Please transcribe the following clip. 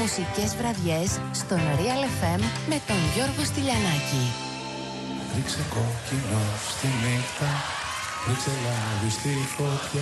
Μουσικές βραδιές στον Real FM με τον Γιώργο Στυλιανάκη. Ρίξε κόκκινο στη νύχτα, ρίξε λάδι στη φωτιά.